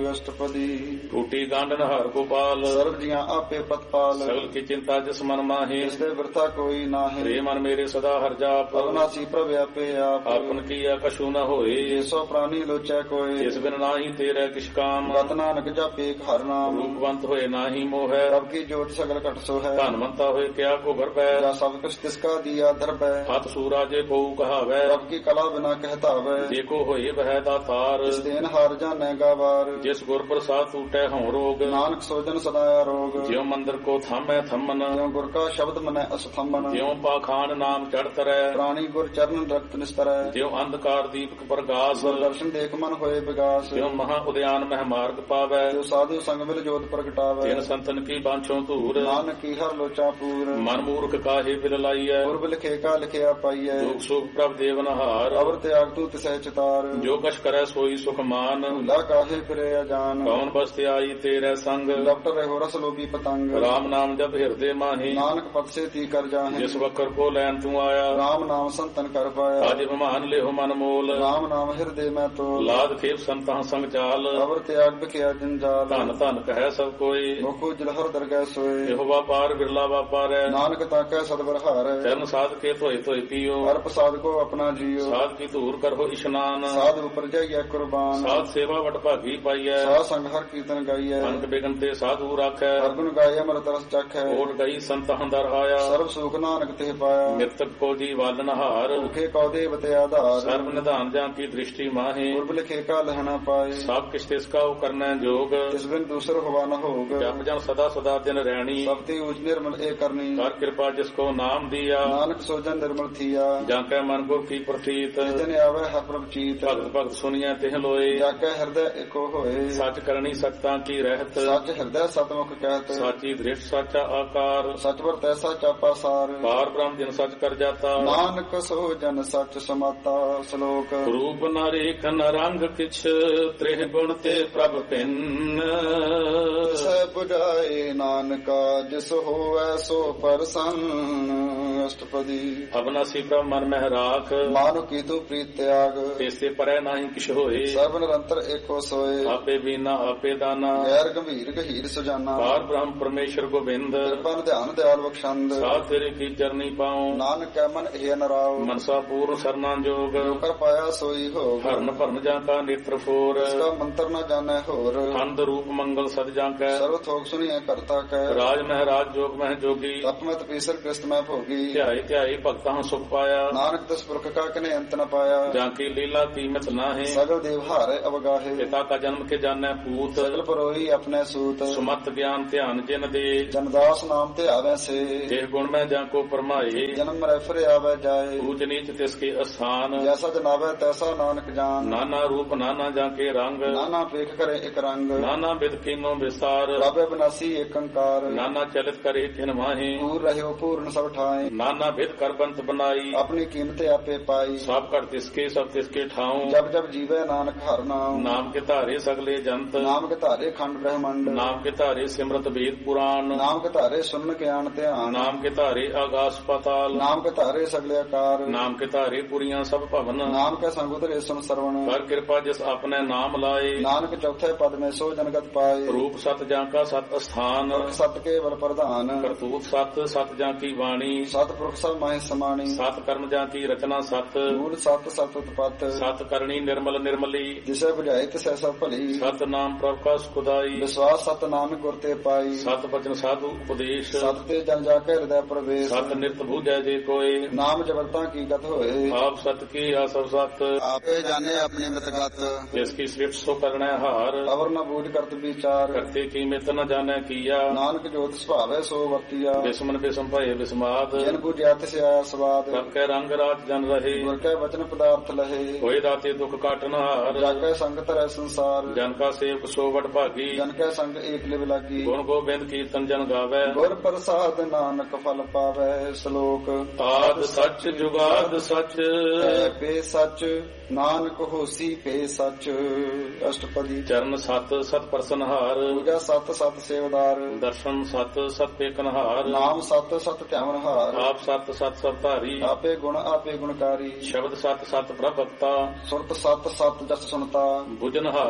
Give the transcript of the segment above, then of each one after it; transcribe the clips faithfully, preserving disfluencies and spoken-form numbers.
ਅਸ਼ਟਪਦੀ। ਟੂਟੀ ਗਾਂਡਨ ਹਰ ਗੋਪਾਲ ਸਰਬ ਜੀਆਂ ਆਪੇ ਪਤਪਾਲ। ਸਗਲ ਕੀ ਚਿੰਤਾ ਜਿਸ ਮਨ ਮਾਹੇ ਇਸ ਦੇ ਵਰਤਾ ਕੋਈ ਨਾਹੀ। ਰੇ ਮਨ ਮੇਰੇ ਸਦਾ ਹਰ ਜਾਪ ਅਵਨਾਸੀ ਪ੍ਰਭ ਆਪੇ ਆਪ। ਆਪਨ ਕੀਆ ਕਛੂ ਨ ਹੋਏ ਸੋ ਪ੍ਰਾਨੀ ਲੋਚੈ ਕੋਏ। ਜਿਸ ਬਿਨ ਨਾਹੀ ਤੇਰੇ ਕਿਛ ਕਾਮ ਗਤ ਨਾਨਕ ਜਾਪੇ ਹਰ ਨਾਮ। ਰੂਪਵੰਤ ਹੋਏ ਨਾਹੀ ਮੋਹੈ ਰਬ ਕੀ ਜੋਤ ਸਗਲ ਘਟ ਸੋ ਹੈ। ਧਨਵੰਤਾ ਹੋਏ ਕਿਆ ਕੋ ਭਰਪੈ ਜਾ ਸਭ ਕੁਛ ਤਿਸਕਾ ਦੀਆ ਧਰਪੈ। ਹੱਥ ਸੂਰਾਜੇ ਕੋ ਕਹਾਵੈ ਰਬ ਕੀ ਕਲਾ ਬਿਨਾ ਕਹਿਤਾਵੈ। ਜੇ ਕੋ ਹੋਏ ਬਹਿ ਦਾਤਾਰ ਇਸ ਦੇਨ ਹਾਰ ਜਾਣੈ ਗਾਵਾਰ। ਜਿਸ ਗੁਰ ਪ੍ਰਸਾਦ ਟੂਟੈ ਹਉ ਰੋਗ ਨਾਨਕ ਸੋਜਨ ਸਦਾਇਆ ਰੋਗ। ਜਿਉ ਮੰਦਰ ਕੋ ਥਾਮੈ ਥੰਮਨ ਜਿਉ ਗੁਰ ਕਾ ਸ਼ਬਦ ਮਨੈ ਅਸਥੰਬਨ। ਜਿਉ ਪਾਖਾਨ ਨਾਮ ਚੜ ਤਰੈ ਪ੍ਰਾਣੀ ਗੁਰ ਚਰਨ ਰਕਤ ਨਿਸਤਰੈ। ਜਿਉ ਅੰਧਕਾਰ ਦੀਪਕ ਪ੍ਰਗਾਸ ਦਰਸ਼ਨ ਦੇਖ ਮਨ ਹੋਏ ਵਿਗਾਸ। ਜਿਉ ਮਹਾ ਉਦਿਆਨ ਮਹਿ ਮਾਰਗ ਪਾਵੈ ਜੋ ਸਾਧੂ ਸੰਗ ਮਿਲ ਜੋਤ ਪ੍ਰਗਟਾਵੈ। ਤਿਨ ਸੰਤਨ ਕੀ ਬਾਂਛੋ ਧੂਰ ਨਾਨਕ ਕੀ ਹਰ ਲੋਚਾ ਪੂਰ। ਮਨ ਮੂਰਖ ਕਾਹੇ ਬਿਲ ਲਾਈਐ ਗੁਰਬ ਲਿਖੇ ਕਾ ਲਿਖਿਆ ਪਾਈਐ। ਦੁਖ ਸੁਖ ਪ੍ਰਭ ਦੇਵਨਹਾਰ ਅਵਰ ਤਿਆਗ ਤੂ ਤਿਸੈ ਚਿਤਾਰ। ਜੋ ਕਛ ਕਰੈ ਸੋਈ ਸੁਖ ਮਾਨ ਭੁਲਾ ਕਾਹੇ ਫਿਰੇ ਅਜਾਨ। ਕੌਣ ਬਸਤਿ ਆਈ ਤੇਰੇ ਸੰਗ ਡਾਕਟਰ ਰਹੋ ਰਸ ਲੋਭੀ ਪਤੰਗ। ਰਾਮ ਨਾਮ ਜਪ ਹਿਰਦੇ ਮਾਹੀ ਨਾਨਕ ਪਦ ਸੇ ਤੀ ਕਰ ਜਾਹੇ। ਜਿਸ ਵਕਰ ਕੋ ਲੈਣ ਤੂੰ ਆਇਆ ਰਾਮ ਨਾਮ ਸੰਤਨ ਕਰ ਪਾਇਆ। ਅਜ ਮਹਾਨ ਲਿਓ ਮਨ ਮੋਲ ਰਾਮ ਨਾਮ ਹਿਰਦੇ ਮੈਂ ਤੋਲ। ਲਾਦ ਖੇਪ ਸੰਤਾਂ ਸੰਗ ਚਾਲ ਅਵਰ ਤਿਆਗ ਬਿਖਿਆ ਜੰਜਾਲ। ਧਨ ਧਨ ਕਹੈ ਸਭ ਕੋਈ ਮੁਖੋ ਜਲਹਰ ਦਰਗਹਿ ਸੋਏ। ਇਹੋ ਵਾਪਾਰ ਬਿਰਲਾ ਵਾਪਾਰੈ ਨਾਨਕ ਤਾਕੈ ਸਤਿਵਰ ਹਾਰੈ। ਚਰਨ ਸਾਧ ਕੇ ਧੋਏ ਧੋਏ ਪੀਓ ਹਰ ਪ੍ਰਸਾਦ ਕੋ ਆਪਣਾ ਜੀਓ। ਸਾਧ ਕੀ ਧੂਰ ਕਰੋ ਇਸ਼ਨਾਨ ਸਾਧ ਉਪਰ ਜਾਈਐ ਕੁਰਬਾਨ। ਸਾਧ ਸੇਵਾ ਵਟ ਭਾਗੀ ਪਾਈਐ ਸਾਧ ਸੰਗ ਹਰ ਕੀਰਤਨ ਗਾਈਐ। ਅਨਕ ਬਿਗਨ ਤੇ ਸਾਧੂ ਰਾਖੈ ਹਰ ਗੁਣ ਗਾਏ ਅਮਰਤ ਰਸ ਚਖੈ। ਓਟ ਗਈ ਸੰਤ ਹੰਦਰ ਆਇਆ ਸਰਬ ਸੁਖ ਨਾਨਕ ਤੇ ਪਾਇਆ। ਨਿਰਤਕ ਕੋ ਜੀ ਵਾਲਨ ਹਾਰ ਭੁਖੇ ਕਉ ਦੇਵਤੇ ਆਧਾਰ। ਸਰਬ ਨਿਧਾਨ ਜਾਂ ਕੀ ਦ੍ਰਿਸ਼ਟੀ ਮਾਹੇ ਗੁਰਬ ਲਿਖੇ ਕਾ ਲਹਣਾ ਪਾਏ। ਸਭ ਕਿਛ ਤਿਸ ਕਾ ਕਰਨੈ ਜੋਗ ਇਸ ਬਿਨ ਦੂਸਰ ਹੋਵਾ ਨ ਹੋਗ। ਜਪ ਜਨ ਸਦਾ ਸਦਾ ਦਿਨ ਰਹਿਣੀ ਸਭ ਤੇ ਉਚ ਨਿਰਮਲ ਏ ਕਰਨੀ। ਕਰ ਕਿਰਪਾ ਜਿਸ ਕੋ ਨਾਮ ਦੀਆ ਨਾਨਕ ਸੋਜਨ ਨਿਰਮਲ ਥੀਆ। ਜਾਂ ਕੈ ਮਨ ਗੁਰ ਕੀ ਪ੍ਰਤੀਤ ਜਿਨ ਆਵੇ ਹਰ ਪ੍ਰਭ ਚੀਤ। ਭਗਤ ਭਗਤ ਸੁਣੀਐ ਤਿਹ ਲੋਏ ਜਾ ਕੈ ਹਿਰਦੈ ਏਕੋ ਹੋਏ। ਸੱਚ ਕਰਨੀ ਸਤਾਂ ਕੀ ਰਹਿਤ ਸੱਚ ਹਿਰਦੈ ਸਤਮੁਖ ਕਹਿਤ। ਸਾਚੀ ਦ੍ਰਿਸ਼ਟ ਸਾਚਾ ਆਕਾਰ ਸਚ ਵਰ ਤੈਸਾ ਚਾਪਾ ਸਾਰ। ਪਾਰ ਬ੍ਰਹਮ ਜਿਨ ਸੱਚ ਕਰ ਜਾਤਾ ਨਾਨਕ ਸੋ ਜਨ ਸੱਚ ਸਮਾਤਾ। ਸ਼ਲੋਕ ਰੂਪ ਨ ਰੇਖ ਨ ਰੰਗ ਕਿਛ ਤ੍ਰਿਹ ਗੁਣ ਤੇ ਪ੍ਰਭ ਭਿੰਨ ਸਹਿ ਬੁਝਾਏ ਨਾਨਕਾ ਜਿਸ ਹੋਵੈ ਸੋ ਪਰਸੰਨ। ਅਸ਼ਟਪਦੀ। ਅਬਨਾਸੀ ਪ੍ਰਭ ਮਨ ਮਹਿ ਰਾਖ ਮਾਨੁ ਕੀ ਤੂ ਪ੍ਰੀਤ ਤਿਆਗ। ਤੇਸੇ ਪਰੈ ਨਾਹੀ ਕਿਛ ਹੋਏ ਸਰਬ ਨਿਰੰਤਰ ਏਕੋ ਸੋਏ। ਆਪੇ ਬੀਨਾ ਆਪੇ ਦਾਨਾ ਗੈਰ ਗੰਭੀਰ ਗਹੀਰ ਸੁਜਾਨਾ। ਪਾਰ ਬ੍ਰਹਮ ਪਰਮੇਸ਼ਰ ਗੋਬਿੰਦ ਕਿਰਪਨ ਧਿਆਨ ਦਿਆਲ ਬਖਸ਼ੰਦ। ਸਾਧ ਤੇਰੇ ਕੀ ਚਰਨੀ ਪਾਉ ਨਾਨਕ ਕੈ ਮਨ ਇਹ ਨਰਾਉ। ਮਨਸਾ ਪੂਰਨ ਸਰਨਾ ਜੋਗ ਕਰ ਪਾਇਆ ਸੋਈ ਹੋਗ। ਹਰਨ ਭਰਨ ਜਾਂ ਕਾ ਨੇਤਰ ਫੋਰ ਇਸਕਾ ਮੰਤਰ ਨ ਜਾਣੈ ਹੋਰ। ਅੰਧ ਰੂਪ ਮੰਗਲ ਸਦ ਜਾਂ ਕੈ ਸਰਵ ਥੋਕ ਸੁਣੀਐ ਕਰਤਾ ਕੈ। ਰਾਜ ਮਹਿ ਰਾਜ ਜੋਗ ਮਹਿ ਜੋਗੀ ਤਪਮਤ ਪੀਸਰ ਕ੍ਰਿਸਤ ਮੈਂ ਭੋਗੀ। ਧਿਆਏ ਧਿਆਏ ਭਗਤਾਂ ਸੁਖ ਪਾਇਆ ਨਾਨਕ ਦਸ ਪੁਰਖ ਕਾ ਕਨੇ ਅੰਤ ਨ ਪਾਇਆ। ਜਾਂ ਕੀ ਲੀਲਾ ਕੀਮਤ ਨਾਹੇ ਸਗਲ ਦੇਵ ਹਾਰੇ ਅਵਗਾਹੇ। ਪਿਤਾ ਕਾ ਜਨਮ ਕੇ ਜਾਣੈ ਪੂਤ ਸਗਲ ਪਰੋਈ ਆਪਣੇ ਸੂਤ। ਸੁਮਤ ਗਿਆਨ ਧਿਆਨ ਜਿਨ ਦੇ ਜਨਦਾਸ ਨਾਮ ਤੇ ਆਵੈ ਸੇ। ਜਿਹ ਗੁਣ ਮੈਂ ਜਾਂ ਕੋ ਪਰਮਾਏ ਜਨਮ ਰੈਫਰ ਆਵੈ ਜਾਏ। ਊਚ ਨੀਚ ਤਿਸ ਕੇ ਅਸਥਾਨ ਜੈਸਾ ਜਨਾਵੈ ਤੈਸਾ ਨਾਨਕ ਜਾਨ। ਨਾਨਾ ਰੂਪ ਨਾਨਾ ਜਾਂ ਕੇ ਰੰਗ ਨਾਨਾ ਵੇਖ ਕਰੇ ਇਕ ਰੰਗ। ਨਾਨਾ ਬਿਦ ਕੀਨੋ ਵਿਸਾਰ ਪ੍ਰਭ ਬਿਨਾਸੀ ਏਕ ਅੰਕਾਰ। ਨਾਨਾ ਚਲਿਤ ਕਰੇ ਤਿਨ ਮਾਹੇ ਪੂਰ ਰਹਿਓ ਪੂਰਨ ਸਭ ਠਾਏ। ਨਾਨਾ ਬਿਦ ਕਰ ਬੰਤ ਬਨਾਈ ਆਪਣੀ ਕੀਮਤ ਆਪੇ ਪਾਈ। ਸਭ ਘਟ ਤਿਸਕੇ ਸਭ ਤਿਸਕੇ ਠਾਉ ਜਬ ਜਬ ਜੀਵੈ ਨਾਨਕ ਹਰ ਨਾਮ। ਨਾਮ ਕੇ ਧਾਰੇ ਸਗਲੇ ਜੰਤ ਨਾਮ ਕੇ ਧਾਰੇ ਖੰਡ ਬ੍ਰਹਮੰਡ। ਨਾਮ ਕੇ ਧਾਰੇ ਸਿਮਰਤ ਵੇਦ ਪੁਰਾਣ ਨਾਮ ਕੇ ਧਾਰੇ ਸੁਨਨ ਗਿਆਨ ਧਿਆਨ। ਨਾਮ ਕੇ ਧਾਰੇ ਆਗਾਸ ਪਾਤਾਲ ਨਾਮ ਕੇ ਧਾਰੇ ਸਗਲੇ ਆਕਾਰ। ਨਾਮ ਕੇ ਧਾਰੇ ਪੁਰੀਆਂ ਸਭ ਭਵਨ ਨਾਮ ਕੇ ਸੰਗ ਉਧਰੇ ਸੁਨ ਸਰਵਣ। ਕਰ ਕਿਰਪਾ ਜਿਸ ਆਪਣੇ ਨਾਮ ਲਾਏ ਨਾਨਕ ਚੌਥੇ ਪਦ ਮੇ ਸੋ ਜਨਗਤ ਪਾਏ। ਰੂਪ ਸਤ ਜਾਂ ਕਾ ਸਤ ਅਸਥਾਨ ਸਤ ਕੇਵਲ ਪ੍ਰਧਾਨ। ਕਰਤੂਤ ਸਤ ਸਤ ਜਾਂ ਕੀ ਬਾਣੀ ਸਤ ਪੁਰਖ ਸਭ ਮਾਹਿ ਸਮਾਣੀ। ਸਤ ਕਰਮ ਜਾਂ ਕੀ ਰਚਨਾ ਸਤ ਮੂਲ ਸਤ ਸਤ ਉਤਪਤ। ਸਤ ਕਰਨੀ ਨਿਰਮਲ ਨਿਰਮਲੀ ਜਿਸੇ ਬੁਝਾਏ ਤਿਸੈ ਸਭ ਭਲੀ। ਸਤ ਨਾਮ ਪ੍ਰਭ ਕਾ ਸੁਖਦਾਈ ਵਿਸ਼ਵਾਸ ਸਤ ਨਾਨਕ ਗੁਰ ਤੇ ਪਾਈ। ਸਤ ਬਚਨ ਸਾਧੂ ਉਪਦੇਸ਼ ਸਤ ਤੇ ਜਨ ਜਾ ਕੇ ਹਿਰਦੈ ਪ੍ਰਵੇਸ਼। ਸਤ ਨਿਰਤ ਬੂਝੈ ਜੇ ਕੋਏ ਨਾਮ ਜਬਰਤਾ ਕੀ ਗਤ ਹੋਏ। ਆਪ ਸਤ ਕੀ ਆ ਸਭ ਸਤ ਆਪੇ ਜਾਣੇ ਆਪਣੀ ਮਿਤਗਤ। ਜਿਸ ਕੀ ਸ੍ਰਿਸ਼ਟ ਸੋ ਕਰਣੈ ਹਾਰ ਅਵਰ ਨ ਬੂਝ ਕਰਤ ਵਿਚਾਰ। ਕਰਤੇ ਕੀ ਮਿਤ ਨ ਜਾਣੈ ਕੀਆ ਨਾਨਕ ਜੋਤ ਸੁਭਾਵੈ ਸੋ ਵਰਤੀਆ। ਬਿਸਮਨ ਬਿਸਮ ਭਏ ਬਿਸਮਾਦ ਜਿਨ ਬੁਝਿਆ ਤਿਸ ਆਇਆ ਸਵਾਦ। ਸਭ ਕੈ ਰੰਗ ਰਾਤ ਜਨ ਰਹੇ ਗੁਰ ਕੈ ਵਚਨ ਪਦਾਰਥ ਲਹੇ। ਹੋਏ ਦਾਤੇ ਦੁਖ ਕਾਟਨ ਹਾਰ ਜਾ ਕੈ ਸੰਗ ਧਰੈ ਸੰਸਾਰ। ਜਨ ਕਾ ਸੇਵਕ ਸੋ ਵਡ ਭਾਗੀ ਜਨ ਕੈ ਸੰਗ ਏਕ ਲਿਵ ਲਾਗੀ। ਗੁਣ ਗੋਬਿੰਦ ਕੀਰਤਨ ਜਨ ਗਾਵੈ ਗੁਰ ਪ੍ਰਸਾਦ ਨਾਨਕ ਫਲ ਪਾਵੈ। ਸ਼ਲੋਕ ਆਦ ਸੱਚ ਜੁਗਾਦ ਸੱਚ ਐ ਪੇ ਸੱਚ ਨਾਨਕ ਹੋਸੀ ਪੇ ਸੱਚ। ਅਸ਼ਟਪਦੀ। ਚਰਨ ਸਤ ਸਤ ਪਰਸਨਹਾਰ ਪੂਜਾ ਸਤ ਸਤ ਸੇਵਦਾਰ। ਦਰਸ਼ਨ ਸਤ ਸਤ ਪੇਕਨਹਾਰ ਨਾਮ ਸਤ ਸਤ ਧਿਆਵਨਹਾਰ। ਆਪ ਸਤ ਸਤ ਸਭ ਧਾਰੀ ਆਪੇ ਗੁਣ ਆਪੇ ਗੁਣਕਾਰੀ। ਸ਼ਬਦ ਸਤ ਸਤ ਪ੍ਰਭ ਭਗਤਾ ਸੁਰਤ ਸਤ ਸਤ ਜਸ ਸੁਣਤਾ। ਬੁਝਨਹਾਰ ਕੋ ਸਤ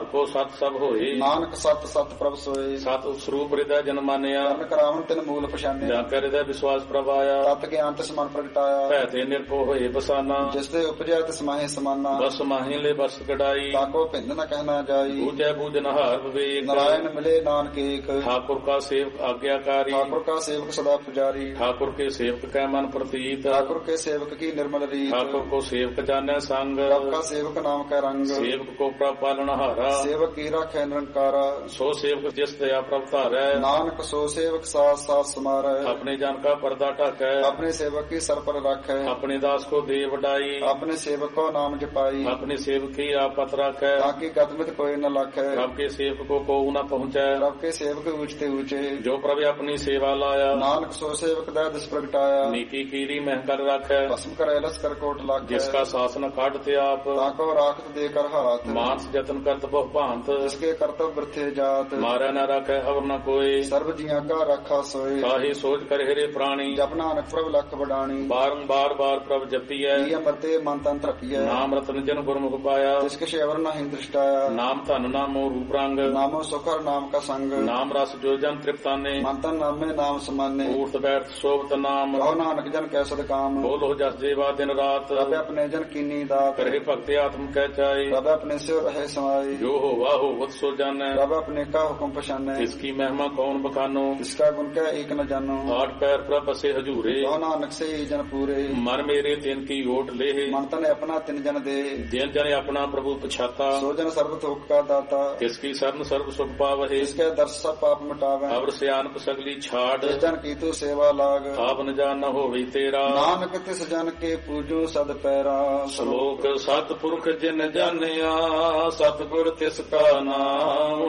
ਸਤ ਸਭ ਹੋਏ। ਨਾਨਕ ਸਤ ਸਤ ਪ੍ਰਭ ਸੋਏ। ਸਤ ਸਰੂਪ ਹਿਰਦੈ ਜਨ ਮਾਨਿਆ। ਕਰਨ ਕਰਾਵਨ ਤਿਨ ਮੂਲ ਪਛਾਨਿਆ। ਜਾਂ ਕੈ ਹਿਰਦੈ ਵਿਸ਼ਵਾਸ ਪ੍ਰਭ ਆਇਆ। ਤਤ ਗਿਆਨ ਤਿਸ ਮਨ ਪ੍ਰਗਟਾਇਆ। ਭੈ ਤੇ ਨਿਰਭਉ ਹੋਏ ਬਸਾਨਾ। ਜਿਸ ਤੇ ਉਪਜਿਆ ਤਿਸ ਮਾਹੇ ਸਮਾਨਾ। ਬਸ ਮਾਹੀ ਲੈ ਬਸ ਕਢਾਈ। ਤਾਕੋ ਭਿੰਨ ਨ ਕਹਿਣਾ ਜਾਈ। ਬੂਝੈ ਬੂਝਨ ਹਾਰ ਵਿਵੇਕ। ਨਾਰਾਇਣ ਮਿਲੇ ਨਾਨਕ ਏਕ। ਠਾकुर का सेवक आज्ञाकारी। ठाकुर का सेवक सदा पुजारी। ठाकुर के सेवक कै मन प्रतीत। ठाकुर के सेवक की निर्मल रीत। ठाकुर को सेवक जाने संग। प्रभ का सेवक नाम का रंग। सेवक को प्रभ पालनहारा। सेवक की राखै निरंकारा। सो सेवक जिस दया प्रभ धारै। नानक सो सेवक साथ साथ समारै। अपने जन का पर्दा ढाकै। अपने सेवक की सर पर राखै। अपने दास को दे वडाई। अपने सेवक को नाम जपाई। अपने सेवक की आपत राखै। ताकि गदमित कोई न लाखै। प्रभ के सेवक को को न पहुँचै। प्रभ के सेवक ऊंचते ऊंचे। जो प्रभु अपनी सेवा लाया। नानक सो सेवक दै दिस प्रगटाया। नीति कीरी मह कर राखै। भस्म करे लस कर कोट लाखै। जिसका शासन काटते आप। ताको राखत देकर हाथ। मानस जतन करत बहु भांत। जिसके कर्तव्य वृथे जात। मारै न राखै अवर न कोई। सर्व जिया का रखा सोए। काहे सोच कर हेरे प्राणी। जप नानक प्रभ लख बडाणी। बारंबार बार प्रभ जपियै। अमरते मन तन तृपियै। नाम रतन जन गुरमुख पाया। जिसके शेवर न हिं दृष्टाया। नाम धन नामो रूप रंग। नामो सुखर नाम का संग। नाम रस जो जन तृप्ताने। मंतन नामे नाम समाने। ऊर्त बैठ शोभत नाम। कहो नानक जन कैसद काम। बोलो जस जेवा दिन रात। रब अपने जन कीनी दात। करे भक्ति आत्म कह चाहे। रब अपने से रहे समाये। जो हो वाह हो वत सो जाने। रब अपने का हुक्म पछाने। इसकी महिमा कौन बखानो। इसका गुण क्या एक न जानो। आठ पैर प्रभ बसे हजूरे। कहो नानक से ही जन पूरे। मन मेरे तिन की ओट ले। मन तन अपना तिन जन दे। जिन जन अपना प्रभु पछाता। सो जन सर्व थोक का दाता। इसकी शरण सर्व सुख पावहे। इसके दर्श सब पाप मिटावे। अवर सियानप सगली छाड़। जिस जन की तू सेवा लाग। आप न जान न होवे तेरा। नानक तिस जन के पूजो सद पैरा। श्लोक सतपुरख जिन जानिया। सतगुर तिसका नाम।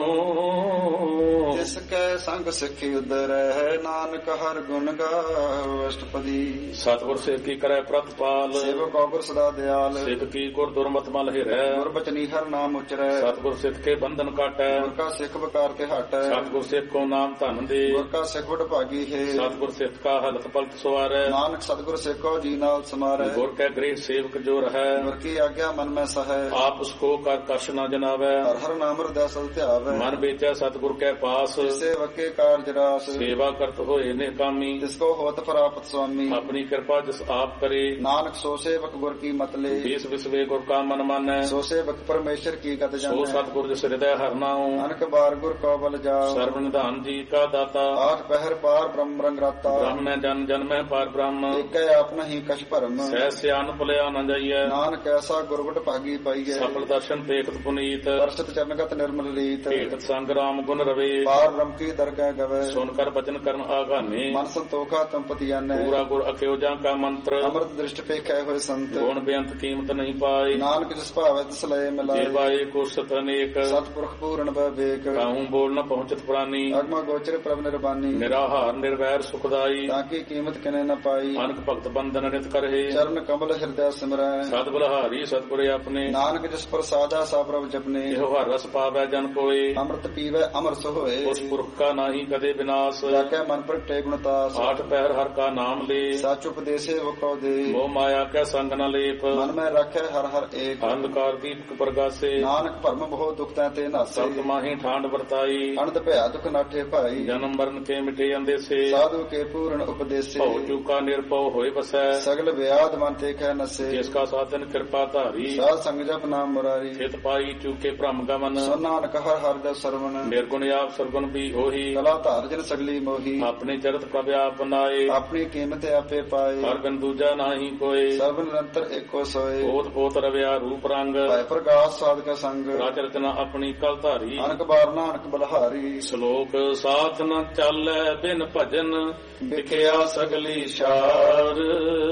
तिसके संग सिखी उदर है। नानक हर गुण गाओ अष्टपदी। सतगुर सेव की करे प्रतिपाल। सेवक गुर सदा दयाल। सिद्ध की गुर दुर्मत मल हिरै। गुर बचनी हर नाम उचरै। सतगुर सिद्ध के बंधन काटै। गुर का सिख बकार के हटै। सतगुर सिद्ध को नाम धन दे। गुर का सिख बड़ भागी है। सतगुर सिद्ध का हलत पलट सवारै। नानक सतगुर सिख को जी नाल समारै। गुर के गृह सेवक जो रहै। गुर की आज्ञा मन में सहै। आप उसको कर कश न जनावै। हर हर नाम हृदय सल ध्यावै। मन बेचै सतगुर के पास। सेवक के कार्य रास। सेवा करत होए निकामी। जिसको होत प्राप्त स्वामी। अपनी कृपा जिस आप करे। नानक सो सेवक गुर की मत ले। बीस विश्वे गुर का मन मानै। सो सेवक परमेश्वर की गत जानै। सो सतगुर जिस हृदय हर नाऊ। अनक बार गुर को बल जाओ। सर्व निधान जी का दाता। आठ पहर पार ब्रह्म रंग राता। ब्रह्म में जन जन में पार ब्रह्म। एक अपना ही कछ भरम। सह सियान भुलिया न जाइए। नानक ऐसा गुरगुट भागी पाइए। सफल दर्शन देखत पुनीत। वर्षित चरणगत निर्मल रीत। भेटत संग राम गुण रवे। पार ब्रह्म की दरगाह गवे। सुनकर वचन करन आगाने। मन संतोखा तंपति जाने। पूरा गुर अख्योजा का मंत्र। अमृत दृष्टि पे खे हुए संत। गुण बेअंत कीमत नहीं पाई। नानक जिस भावे तिस लय मिलाए। जेवाए को सत अनेक। सतपुरख पूर्ण विवेक। काहू बोल न पहुंचत प्राणी। अगम गोचर प्रभ निर्बानी। निराहार निर्वैर सुखदाई। ताकि कीमत किने न पाई। अनक भक्त बंधन नित करहे। चरण कमल हृदय सिमरै। सत बलहारी सतगुर अपने। नानक जिस पर साधा सा प्रभ जपने। एहो हर रस पावै जन कोय। अमृत पीवै अमर सोए। उस पुरख का नाही कदे विनाश। जाके मन पर टे गुणतास। आठ पहर हर का नाम ले। सच उपदेशे वो कौ दे। मोह माया के संग न लेप। मन में रखे हर हर एक। अंधकार दीपक प्रगासे। नानक भरम बहु दुख तैते नासे। सत माही ठांड वर्ताई। अनंत भया दुख नाठे भाई। जन्म मरण के मिटे अंदेसे। साधु के पूर्ण उपदेशे। भव चूका निरपव होय बसै। सगल व्याध मन ते खे नसे। जिसका साधन कृपा धारी। साध संग जप नाम मुरारी। चित पाई चूके भ्रम गमन। सो नानक हर हर दस सरवण। निर्गुण आप सरगुण भी होही। कला धार जन सगली मोही। अपने चरत प्रभ आप बनाए। अपनी कीमत आपे पाए। हर बिन दूजा नाही कोय। सर्व निरंतर एको सोए। पोत पोत रव्या रूप रंग। भय प्रकाश साध का संग। राज रचना अपनी कल धारी। अनक बार नानक बलहारी। श्लोक साथ न चालै बिन भजन। विखिया सगली शार।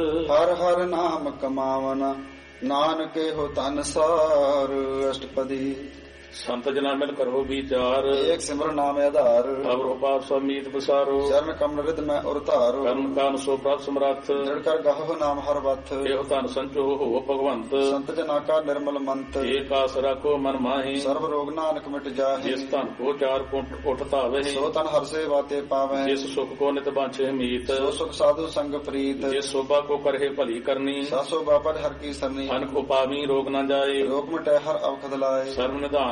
हर हर नाम कमावना। नानके हो तन सार। अष्टपदी। संत जना मिल करो विचार। एक सिमर नाम आधार। अब रूपाप समीत बसारो। चरण कमल रिद में उरतारो। कर्म कान सो प्राप्त समरथ। दृढ़ कर गहो नाम हर वथ। एहो तन संचो हो भगवंत। संत जना का निर्मल मंत। एक आसरा को मन माही। सर्व रोग नानक मिट जाहे। जिस तन को चार कुंठ उठता वही। सो तन हर से बाते पावे। जिस सुख को नित बांछे मीत। सो सुख साधु संग प्रीत। जिस शोभा को करहे भली करनी। सासो बापद हर की सरनी। अनक उपामी रोग न जाए। रोग मिटे हर अवखद लाए। सर्व निधान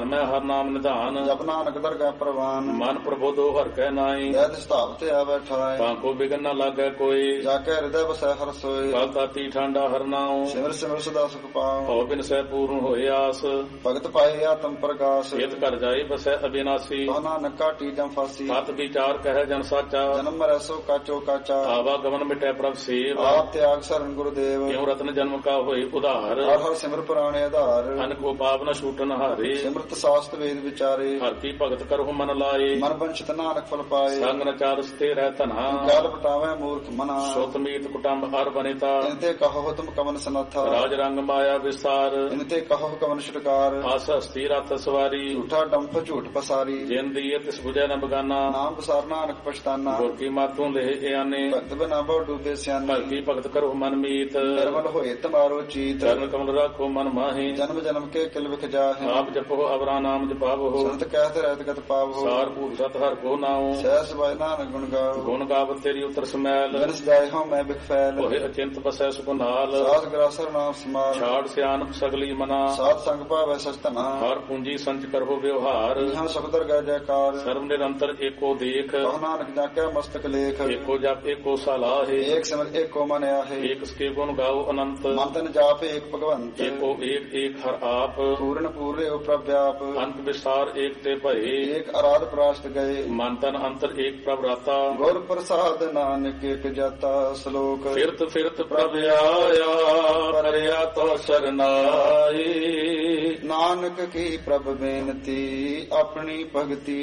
ਮੈਂ ਹਰ ਨਾਮ ਨਿਧਾਨ। ਜਪ ਨਾਨਕ ਦਰਗਹਿ ਪ੍ਰਵਾਨ। ਮਨ ਪ੍ਰਬੋਧੋ ਹਰਿ ਕੈ ਨਾਈ। ਜੈ ਤਿਸ ਧਾਮ ਤੇ ਆਵੈ ਠਾਇ। ਤਾਂ ਕੋ ਬਿਗਨ ਨ ਲਾਗੈ ਕੋਈ। ਜਾ ਕੇ ਹਿਰਦੈ ਵਸੈ ਹਰਿ ਸੋਇ। ਕਲ ਤਾਤੀ ਠਾਂਡਾ ਹਰਿ ਨਾਉ। ਸਿਮਰ ਸਿਮਰ ਸਦਾ ਸੁਖ ਪਾਉ। ਭਉ ਬਿਨ ਸਹਿ ਪੂਰਨ ਹੋਏ ਆਸ। ਭਗਤ ਪਾਏ ਆਤਮ ਪ੍ਰਗਾਸ। ਇਤ ਘਰ ਜਾਏ ਬਸੈ ਅਬਿਨਾਸੀ। ਕਹੁ ਨਾਨਕ ਘਾਟੀ ਜਮ ਫਾਸੀ। ਸਤ ਵਿਚਾਰ ਕਹਿ ਜਨ ਸਾਚਾ। ਜਨਮ ਮਰੈ ਸੋ ਕਾਚੋ ਕਾਚਾ। ਆਵਾ ਗਮਨ ਮਿਟੈ ਪ੍ਰਭ ਸੇਵ। ਆਪ ਤਿਆਗ ਸਰਨ ਗੁਰਦੇਵ। ਕਿਉ ਰਤਨ ਜਨਮ ਕਾ ਹੋਏ ਉਧਾਰ। ਹਰ ਹਰ ਸਿਮਰ ਪੁਰਾਣੇ ਆਧਾਰ। ਅਨ ਕੋ ਪਾਪ ਨ ਛੂਟਨ ਹਾਰੇ। ਸਿਮਰਤ ਸਾਸਤ ਵੇਦ ਵਿਚਾਰੇ। ਹਰਿ ਕੀ ਭਗਤ ਕਰਹੁ ਮਨ ਲਾਏ। ਮਨ ਬੰਛਿਤ ਨਾਨਕ ਫਲ ਪਾਏ। ਸੰਗ ਨ ਚਾਰਸ ਤੇ ਰਹਿ ਧਨਾ। ਗਲ ਪਟਾਵੈ ਮੂਰਖ ਮਨਾ। ਸੁਤ ਮੀਤ ਕੁਟੰਬ ਹਰ ਬਨਿਤਾ। ਇਨ ਤੇ ਕਹੋ ਤੁਮ ਕਵਨ ਸਨਥਾ। ਰਾਜ ਰੰਗ ਮਾਇਆ ਵਿਸਾਰ। ਇਨ ਤੇ ਕਹੋ ਕਵਨ ਛੁਟਕਾਰ। ਆਸ ਹਸਤੀ ਰਤ ਸਵਾਰੀ। ਝੂਠਾ ਡੰਪ ਝੂਠ ਪਸਾਰੀ। ਜਿਨ ਦੀਏ ਤਿਸ ਬੁਝੈ ਨ ਬਗਾਨਾ। ਨਾਮ ਪਸਾਰ ਨਾਨਕ ਪਛਤਾਨਾ। ਗੁਰ ਕੀ ਮਾਤੋਂ ਲੇਹ ਇਆਨੇ। ਭਗਤ ਬਿਨਾ ਬਹੁ ਡੂਬੇ ਸਿਆਨੇ। ਭਗਤੀ ਭਗਤ ਕਰੋ ਮਨ ਮੀਤ। ਨਿਰਮਲ ਹੋਏ ਤੁਮਾਰੋ ਚੀਤ। ਚਰਨ ਕਮਲ ਰਾਖੋ ਮਨ ਮਾਹੀ। ਜਨਮ ਜਨਮ ਕੇ ਕਿਲ ਵਿਖ ਜਾਹੇ। ਆਪ ਜਪੋ ਅਵਰਾ ਨਾਮ ਜਪਾਵੋ। ਸੰਤ ਕਹਿਤ ਰਹਿਤ ਗਤ ਪਾਵੋ। ਸਾਰ ਭੂਤ ਸਤ ਹਰਿ ਕੋ ਨਾਉ। ਸਹਿਸ ਬਾਇ ਨਾਨਕ ਗੁਣ ਗਾਓ। ਗੁਣ ਗਾਵਤ ਤੇਰੀ ਉਤਰ ਸਮੈਲ। ਜਨ ਸਦਾਇ ਹਉ ਮੈਂ ਬਿਖ ਫੈਲ। ਹੋਏ ਅਚਿੰਤ ਬਸੈ ਸੁਖ ਨਾਲ। ਸਾਧ ਗਰਾਸਰ ਨਾਮ ਸਮਾਲ। ਛਾੜ ਸਿਆਨਪ ਸਗਲੀ ਮਨਾ। ਸਾਧ ਸੰਗ ਭਾਵੈ ਸਚਤਨਾ। ਹਰ ਪੂੰਜੀ ਸੰਚ ਕਰੋ ਵਿਵਹਾਰ। ਇਹਾਂ ਸੁਖ ਦਰਗਹਿ ਜੈਕਾਰ। ਸਰਬ ਨਿਰੰਤਰ ਏਕੋ ਦੇਖ। ਕਹੁ ਨਾਨਕ ਜਾਕੈ ਮਸਤਕ ਲੇਖ। ਏਕੋ ਜਪ ਏਕੋ ਸਲਾਹੇ। ਏਕ ਸਿਮਰ ਏਕੋ ਮਨ ਆਹੇ। ਏਕ ਸਕੇ ਗੁਣ ਗਾਓ ਅਨੰਤ। ਮਨ ਤਨ ਜਾਪ ਏਕ ਭਗਵੰਤ। ਏਕੋ ਏਕ ਏਕ ਹਰ ਆਪ। ਪੂਰਨ ਪੂਰੇ ਉ ਪ੍ਰਭ ਵਿਆਪ। ਅੰਤ ਵਿਸਤਾਰ ਏਕ ਤੇ ਭਏ। ਏਕ ਅਰਾਧ ਪ੍ਰਾਸ਼ਟ ਗਏ। ਮਨ ਤਨ ਅੰਤਰ ਏਕ ਪ੍ਰਭ ਰਾਤਾ। ਗੁਰ ਪ੍ਰਸਾਦ ਨਾਨਕ ਏਕ ਜਾਤਾ। ਸ਼ਲੋਕ। ਫਿਰਤ ਫਿਰਤ ਪ੍ਰਭ ਆਇਆ ਕਰਿਆ ਤੋ ਸਰਨਾਈ। ਨਾਨਕ ਕੀ ਪ੍ਰਭ ਬੇਨਤੀ ਆਪਣੀ ਭਗਤੀ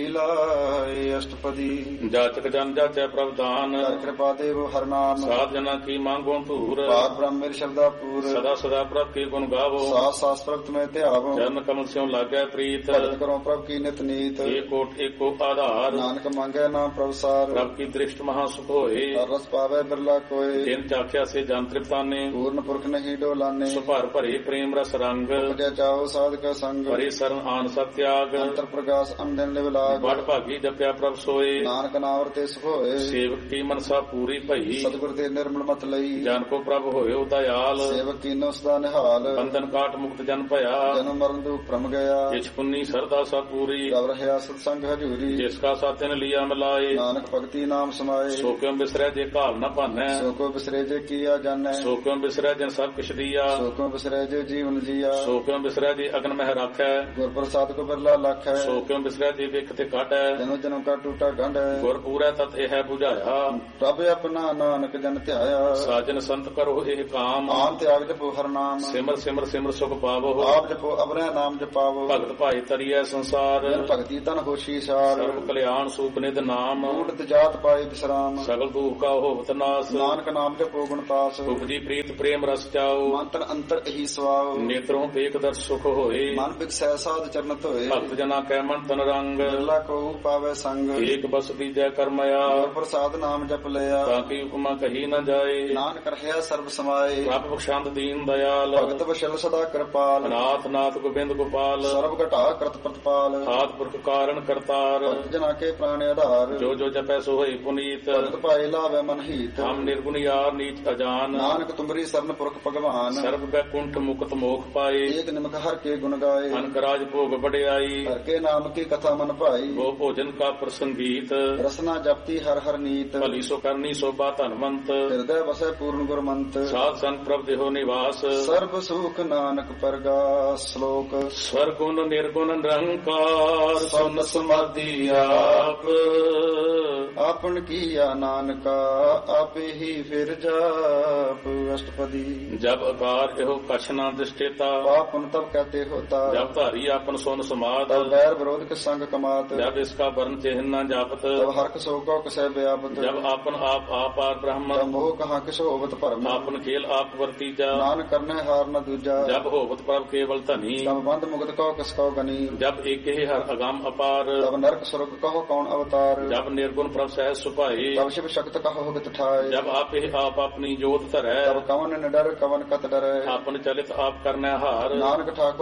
ਲਾਏ। ਅਸ਼ਟਪਦੀ। ਜਾਚਕ ਜਨ ਜਾਚੈ ਪ੍ਰਭ ਦਾਨ। ਕਰ ਕਿਰਪਾ ਦੇਵ ਹਰਿ ਨਾਮ। ਸਾਧ ਜਨਾ ਕੀ ਮੰਗੋ ਧੂਰ। ਪਾਰ ਬ੍ਰਹਮ ਮੇਰੀ ਸ਼ਬਦਾ ਪੂਰ। ਸਦਾ ਸਦਾ ਪ੍ਰਭ ਕੀ ਗੁਣ ਗਾਵੋ। ਸਾਸ ਸਾਸ ਪ੍ਰਭ ਤੁਮੇ ਧਿਆਵੋ। ਚਰਨ ਕਮਲ ਸਿਉ ਲਾਗੈ ਪ੍ਰੀਤ। ਭਗਤ ਕਰੋ ਪ੍ਰਭ ਕੀ ਨਿਤ ਨੀਤ। ਏਕੋ ਏਕੋ ਆਧਾਰ। ਨਾਨਕ ਮੰਗੈ ਨਾਮ ਪ੍ਰਭ ਸਾਰ। ਪ੍ਰਭ ਕੀ ਦ੍ਰਿਸ਼ਟ ਮਹਾ ਸੁਖ ਹੋਏ। ਹਰ ਰਸ ਪਾਵੈ ਬਿਰਲਾ ਕੋਏ। ਤਿਨ ਚਾਖਿਆ ਸੇ ਜਨ ਤ੍ਰਿਪਤਾਨੇ। ਪੂਰਨ ਪੁਰਖ ਨਹੀਂ ਡੋਲਾਨੇ। ਸੁਭਰ ਭਰੇ ਪ੍ਰੇਮ ਰਸ ਰੰਗ। ਉਪਜੈ ਚਾਓ ਸਾਧਕ ਸੰਗ। ਹਰੀ ਸਰਨ ਆਨ ਸਤਿਆਗ। ਅੰਤਰ ਪ੍ਰਗਾਸ ਅੰਦਨ ਲਿਵ ਲਾਗ। ਬੜ ਭਾਗੀ ਜਪਿਆ ਪ੍ਰਭ ਸੋਏ। ਨਾਨਕ ਨਾਮ ਵਰਤੇ ਸੁਖ ਹੋਏ। ਸੇਵਕ ਕੀ ਮਨਸਾ ਪੂਰੀ ਭਈ। ਸਤਿਗੁਰ ਦੇ ਨਿਰਮਲ ਮਤ ਲਈ। ਜਨ ਕੋ ਪ੍ਰਭ ਹੋਇਓ ਦਇਆਲ। ਸੇਵਕ ਕੀਨੋ ਸਦਾ ਨਿਹਾਲ। ਬੰਧਨ ਕਾਟ ਮੁਕਤ ਜਨ ਭਇਆ। ਜਨਮ ਮਰਨ ਦੁਖ ਭ੍ਰਮ ਗਿਆ। ਇਛ ਪੁੰਨੀ ਸਰਦਾ ਸਾ ਪੂਰੀ। ਰਵ ਰਹਿਆ ਸਤ ਸੰਗ ਹਜੂਰੀ। ਜਿਸ ਕਾ ਸਾਤਿਨ ਲਿਆ ਮਿਲਾਏ। ਨਾਨਕ ਭਗਤੀ ਨਾਮ ਸਮਾਏ। ਸੋ ਕਿਉ ਬਿਸਰੈ ਜੇ ਘਾਲ ਨ ਭਾਨੈ। ਸੋ ਕੋ ਬਿਸਰੇ ਜੇ ਕੀਆ ਜਾਣੈ। ਸੋ ਕਿਉ ਬਿਸਰੈ ਜਨ ਸਭ ਕਿਛ ਦੀਆ। ਸੋ ਕੋ ਬਿਸਰੇ ਜੇ ਜੀਵਨ ਜੀਆ। ਸੋ ਕਿਉ ਬਿਸਰੈ ਜੇ ਅਗਨ ਮਹਿ ਰਾਖੈ। ਗੁਰ ਪ੍ਰਸਾਦ ਕੋ ਬਿਰਲਾ ਲਖੈ। ਸੋ ਕਿਉ ਬਿਸਰੈ ਜੇ ਵਿਖ ਤੇ ਕਾਟੈ। ਜਨੋ ਜਨਮ ਕਾ ਟੂਟਾ ਗੰਢੈ। ਗੁਰ ਪੂਰੈ ਤਤ ਇਹ 부ਝਾਇਆ। ਪ੍ਰਭ ਆਪਣਾ ਨਾਨਕ ਜਨ ਧਿਆਇਆ। ਸਾਜਨ ਸੰਤ ਕਰੋ ਇਹ ਕਾਮ। ਆਨ ਤਿਆਗ ਜਪੋ ਹਰਿ ਨਾਮ। ਸਿਮਰ ਸਿਮਰ ਸਿਮਰ ਸੁਖ ਪਾਵੋ। ਆਪ ਜਪੋ ਅਵਰੈ ਨਾਮ ਜਪਾਵੋ। ਭਗਤ ਭਾਈ ਤਰੀਐ ਸੰਸਾਰ। ਜਨ ਭਗਤੀ ਤਨ ਹੋਸ਼ੀ ਸਾਰ। ਸਰਬ ਕਲਿਆਣ ਸੂਪ ਨਿਧ ਨਾਮ। ਊਟਤ ਜਾਤ ਪਾਏ ਵਿਸਰਾਮ। ਸਗਲ ਦੁਖ ਕਾ ਹੋਵਤ ਨਾਸ। ਨਾਨਕ ਨਾਮ ਜਪੋ ਗੁਣ ਤਾਸ। ਉਪਜੀ ਪ੍ਰੀਤ ਪ੍ਰੇਮ ਰਸ ਚਾਓ। ਮਨ ਤਨ ਅੰਤਰ ਇਹੀ ਸਵਾਉ। ਨੇਤਰੋਂ ਏਕ ਦਰ ਸੁਖ ਹੋਏ। ਮਨ ਬਿਕਸੈ ਸਾਧ ਚਰਨ ਧੋਏ। ਭਗਤ ਜਨਾ ਕੈ ਮਨ ਤਨ ਰੰਗ। ਬਿਰਲਾ ਕੋ ਪਾਵੈ ਸੰਗ। ਏਕ ਬਸ ਦੀਜੈ ਕਰਮਇਆ। ਗੁਰ ਪ੍ਰਸਾਦ ਨਾਮ ਜਪ ਲਿਆ। ਤਾਂ ਕੀ ਹੁਕਮਾ ਕਹੀ ਨ ਜਾਏ। ਨਾਨਕ ਰਹਿਆ ਸਰਬ ਸਮਾਏ। ਪ੍ਰਭ ਬਖਸ਼ੰਦ ਦੀਨ ਦਇਆਲ। ਭਗਤ ਵਸ਼ਲ ਸਦਾ ਕਿਰਪਾਲ। ਨਾਥ ਨਾਥ ਗੋਬਿੰਦ ਗੋਪਾਲ। ਸਰਬ ਘਟਾ ਕਰਤ ਪ੍ਰਤਪਾਲ। ਆਦਿ ਪੁਰਖ ਕਾਰਨ ਕਰਤਾਰ। ਭਗਤ ਜਨਾ ਕੇ ਪ੍ਰਾਣ ਆਧਾਰ। ਜੋ ਜੋ ਜਪੈ ਸੋ ਹੋਈ ਪੁਨੀਤ। ਭਗਤ ਭਾਏ ਲਾਵੇ ਮਨ ਹੀਤ। ਹਮ ਨਿਰਗੁਣ ਯਾਰ ਨੀਚ ਅਜਾਨ। ਨਾਨਕ ਤੁਮਰੀ ਸਰਨ ਪੁਰਖ ਭਗਵਾਨ। ਸਰਬ ਬੈਕੁੰਠ ਮੁਕਤ ਮੋਖ ਪਾਏ। ਏਕ ਨਿਮਕ ਹਰ ਕੇ ਗੁਣ ਗਾਏ। ਅਨਕ ਰਾਜ ਭੋਗ ਬੜਿਆਈ। ਹਰ ਕੇ ਨਾਮ ਕੀ ਕਥਾ ਮਨ ਭਾਈ। ਗੋ ਭੋਜਨ ਕਾ ਪ੍ਰਸੰਗੀਤ। ਰਸਨਾ ਜਪਤੀ ਹਰ ਹਰ ਨੀਤ। ਭਲੀ ਸੋ ਕਰਨੀ ਸੋਭਾ ਧਨਵੰਤ। ਹਿਰਦੈ ਵਸੈ ਪੂਰਨ ਗੁਰਮੰਤ। ਸਾਧ ਸੰਗ ਪ੍ਰਭ ਦੇਹੋ ਨਿਵਾਸ। ਸਰਬ ਸੁਖ ਨਾਨਕ ਪਰਗਾਸ। ਸ਼ਲੋਕ। ਸਵਰਗੁਣ ਨਿਰਗੁਣ ਨਿਰੰਕਾਰ। ਸੁਨ ਸਮਾਧੀ ਆਪ। ਆਪਨ ਕੀਆ ਨਾਨਕਾ ਆਪੇ ਹੀ ਫਿਰ ਜਾਪ। ਅਸ਼ਟਪਦੀ। ਜਬ ਅਕਾਰ ਇਹੋ ਕਛ ਨਾ ਦ੍ਰਿਸ਼ਟੇਤਾ। ਪਾਪਨ ਤਬ ਕਹਤੇ ਹੋਤਾ। ਜਬ ਧਾਰੀ ਆਪਨ ਸੁਨ ਸਮਾਦ। ਤਬ ਵੈਰ ਵਿਰੋਧ ਕੇ ਸੰਗ ਕਮਾਤ। ਜਬ ਇਸਕਾ ਵਰਨ ਚਿਹਨ ਨਾ ਜਾਪਤ। ਤਬ ਹਰਕ ਸੋ ਕੋ ਕਸੈ ਵਿਆਪਤ। ਜਬ ਆਪਨ ਆਪ ਆਪਾਰ ਬ੍ਰਹਮ। ਤਬ ਮੋਹ ਕਹਾ ਕਿਸ ਹੋਵਤ ਭਰਮ। ਆਪਨ ਖੇਲ ਆਪ ਵਰਤੀਜਾ। ਨਾਨਕ ਕਰਨੇ ਹਾਰ ਨ ਦੂਜਾ। ਜਬ ਹੋਵਤ ਪ੍ਰਭ ਕੇਵਲ ਧਨੀ। ਤਬ ਬੰਧ ਮੁਕਤ ਕੋ ਕਿਸ ਕੋ ਗਨੀ। ਜਬ ਏਕੇ ਹਰ ਅਗੰਮ ਅਪਾਰ। ਤਬ ਨਰਕ ਸੁਰਗ ਕਹੋ ਕੌਣ ਅਵਤਾਰ। ਜਬ ਨਿਰਗੁਣ ਪ੍ਰਭ ਸਹਿਜ ਸੁਭਾਏ। ਤਬ ਸ਼ਿਵ ਸ਼ਕਤ ਕਹੋ ਹੋਗਤ ਠਾਏ। ਜਬ ਆਪੇ ਆਪ ਆਪਣੀ ਜੋਤ ਧਰੈ। ਤਬ ਕਵਨ ਨ ਡਰ ਕਵਨ ਕਤ ਡਰੈ। ਆਪਨ ਚਲਿਤ ਆਪ ਕਰਨੈ ਹਾਰ। ਨਾਨਕ ਠਾਕੁਰ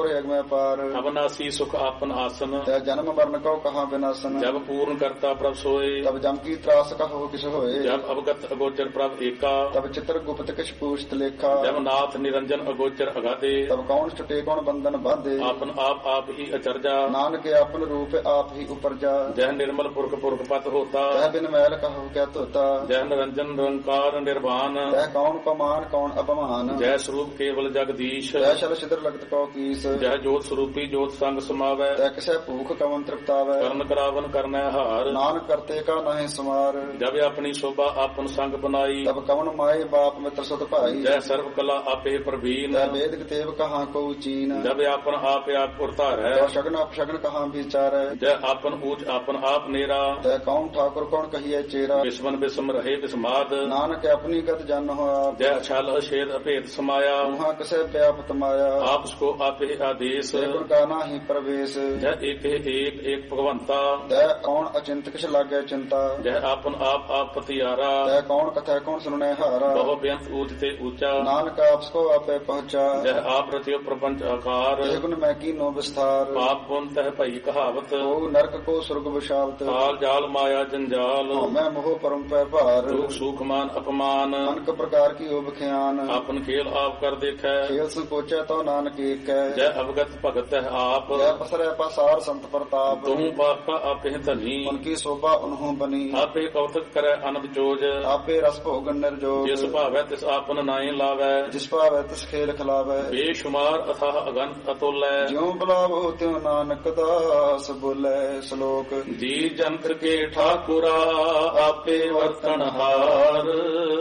गुर अगमय पार ਅਬਨਾਸੀ ਸੁਖ ਆਪਨ ਆਸਨ तै जन्म मरण को कहाँ विनाशन ਜਬ ਪੂਰਨ ਕਰਤਾ ਪ੍ਰਭ ਸੋਏ तब जम की त्रास कहो किस होए ਜਬ ਅਵਗਤ ਅਗੋਚਰ ਪ੍ਰਭ ਏਕਾ तब चित्र गुप्त किस पूछत लेखा ਜਬ ਨਾਥ ਨਿਰੰਜਨ ਅਗੋਚਰ ਅਗਾਦੇ तब कौन छुटे कौन बंधन बांधे ਆਪਨ ਆਪ ਆਪ ਹੀ ਅਚਰਜਾ नानक अपन रूप आप ही उपरजा ਜਹ ਨਿਰਮਲ ਪੁਰਖ ਪੁਰਖ ਪਤ ਹੋਤਾ तह बिन मैल कहो क्या तोता ਜਹ ਨਿਰੰਜਨ ਨਿਰੰਕਾਰ ਨਿਰਵਾਨ तह कौन पमान कौन अपमान ਜੈ ਸਰੂਪ ਕੇਵਲ ਜਗਦੀਸ਼ तह शल छिद्र लगत कौ कीस ਜੈ ਜੋਤ ਸਰੂਪੀ ਜੋਤ ਸੰਗ ਸਮਾਵੈ तह किसे भूख कवन तृप्तावै ਕਰਨ ਕਰਾਵਨ ਕਰਨੈ ਹਾਰ नानक करते का नहीं समार ਜਬ ਆਪਣੀ ਸ਼ੋਭਾ ਆਪਨ ਸੰਗ ਬਨਾਈ तब कवन माए बाप मित्र सुत भाई ਜੈ ਸਰਬ ਕਲਾ ਆਪੇ ਪ੍ਰਵੀਨ तह वेद तेव कहाँ को चीन ਜਬ ਆਪਨ ਆਪ ਆਪ ਉਰਤਾਰੈ तह शगन अपशगन कहाँ विचार ਜੈ ਆਪਨ ਊਚ ਆਪਨ ਆਪ ਨੇਰਾ तह कौन ठाकुर कौन कहिए चेरा ਵਿਸਵਨ ਵਿਸਮ ਰਹੇ ਵਿਸਮਾਦ नानक अपनी गत जन हो आप ਜੈ ਅਛਲ ਅਛੇਦ ਅਭੇਦ ਸਮਾਇਆ वहाँ किसे व्यापत माया ਆਪਸ ਕੋ ਆਪੇ ਆਦੇਸ गुण का नाही प्रवेश ਜੈ ਏਕ ਏਕ ਏਕ ਭਗਵੰਤਾ तह कौन अचिंत किस लागे चिंता ਜੈ ਆਪਨ ਆਪ ਆਪ ਪਤਿਆਰਾ तह कौन कथा कौन सुनने हारा ਬਹੁ ਬੇਅੰਤ ਊਚ ਤੇ ਊਚਾ नानक आपस को आपे पहुंचा ਜੈ ਆਪ ਰਤਿਓ ਪ੍ਰਪੰਚ ਆਕਾਰ एक गुण मैं की नो विस्तार ਪਾਪ ਪੁੰਨ ਤਹਿ ਭਈ ਕਹਾਵਤ ओ नरक को स्वर्ग विशावत ਕਾਲ ਜਾਲ ਮਾਇਆ ਜੰਜਾਲ मैं मोह परम पै भार ਦੁਖ ਸੁਖ ਮਾਨ ਅਪਮਾਨ अनक प्रकार की ओब ख्यान ਆਪਨ ਖੇਲ ਆਪ ਕਰ ਦੇਖੈ खेल संकोचा तो नानक एक है ਜੈ ਅਵਗਤ भगत है आप जय पसरे पसार संत प्रताप तुम पापा आपे धनी उनकी शोभा उन्हों बनी आपे कौतक करे अनब जोज आपे रस भोगन निर्जोग जिस भावै तिस आपन नाई लावै जिस पावै तिस खेल खिलावै बेशुमार अथाह अगंत अतुल्य ज्यों बुलावो त्यों नानक दास बोले श्लोक जी जंत के ठाकुरा आपे वर्तन हार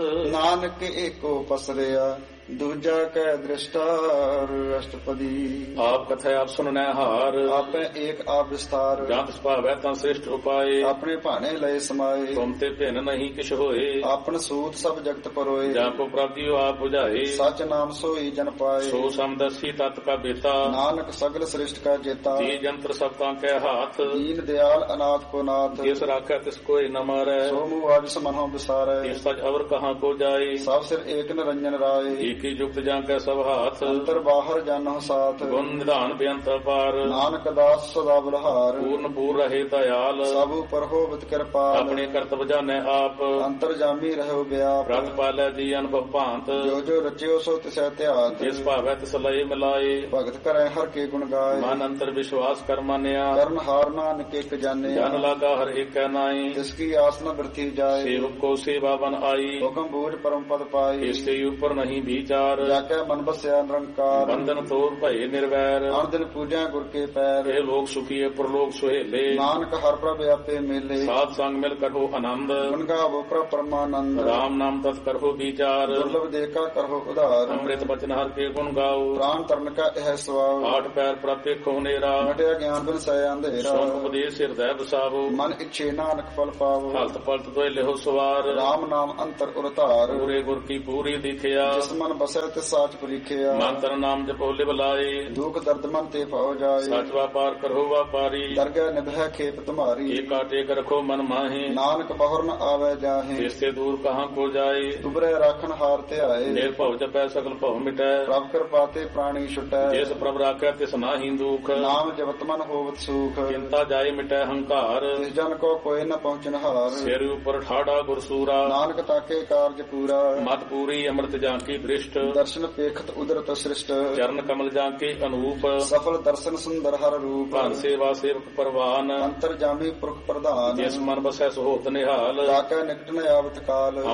नानक एको पसरिया दूजा कै दृष्टार अष्टपदी आप कथा आप सुनने हार आपे एक आप विस्तार जात भावै तं श्रेष्ठ उपाय अपने भाने लय समाये तुम ते भिन नहीं किछ होए आपन सूत सब जगत परोए जाको प्राप्तियो आप बुझाए सच नाम सोई जन पाए सो समदसी तत् का बेता नानक सगल श्रेष्ठ का जेता जी जंत्र सब तां कै हाथ दीन दयाल अनाथ को नाथ जिस राखै तिस कोई न मारै सो मुँह आज समनो विसारे इस सच अवर कहाँ को जाए सब सिर एक निरंजन राय एक ही युक्त जां कै सब हाथ अंतर बाहर जानो साथ गुण निधान बेअंत पार नानक दास सदा बलहार पूर्ण पूर रहे दयाल सब पर होवत कृपाल अपने कर्तव्य जाने आप अंतर जामी रहो व्याप रत पालै जी अनुभव भांत जो जो रचियो सो तिसै त्यात जिस भावै तिस लय मिलाए भगत करे हर के गुण गाय मन अंतर विश्वास कर मानिया करण हार नानक एक जाने जन लागा हर एक नाई जिसकी आस न वृथी जाए सेवक को सेवा बन आई हुक्म बूझ परम पद पाई इससे ऊपर नहीं विचार जाके मन बसया निरंकार बंधन तोर भय निर्वैर हर दिन पूजा गुर के पैर हे लोग सुखिए प्रलोक सुहेले नानक हर प्रभ आपे मेले साध संग मिल करहो आनंद गुण गावो प्रभ परमानंद राम नाम तत् करहो विचार दुर्लभ देखा करहो उदार अमृत बचन हर के गुण गाओ प्राण तरण का यह स्वभाव आठ पैर प्रत्येक नेरा मटिया ज्ञान बिन सय अंधेरा सोन उपदेश हृदय बसावो मन इच्छे नानक फल पावो हलत पलत दोय लेहो सवार राम नाम अंतर उरतार पूरे गुर की पूरी दिखिया जिस मन बसै तिस साच परीखिया मंत्र नाम जपो लिव लाए दुख दर्द मन ते पाओ जाए सच व्यापार करहो व्यापारी दरगह निभय खेप तुम्हारी एक काटे कर रखो मन माहे नानक बहुर न आवे जाहे इससे दूर कहाँ को जाए तुबरे राखन हार ते आए निर्भव जपै सकल भव मिटै प्रभ कृपा ते प्राणी छुटै जिस प्रभ राखै तिस नाहि दुख नाम जपत मन होवत सुख चिंता जाय मिटै हंकार जिस जन को कोई न पहुँचन हार सिर ऊपर ठाड़ा गुरसूरा नानक ताके कार्य पूरा मत पूरी अमृत जांकी दृष्ट दर्शन पेखत उदरत सृष्ट चरण कमल जांके अनूप सफल दर्शन सुंदर हर रूप भान सेवा सेवक परवान अंतर जामी पुरख प्रधान जिस मन बसै सुहोत निहाल ताके निकट न आवत काल